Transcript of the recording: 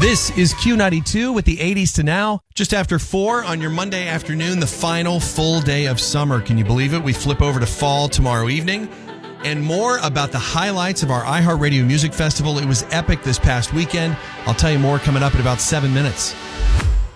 This is Q92 with the 80s to now. Just after 4 on your Monday afternoon, the final full day of summer. Can you believe it? We flip over to fall tomorrow evening. And more about the highlights of our iHeartRadio Music Festival. It was epic this past weekend. I'll tell you more coming up in about 7 minutes.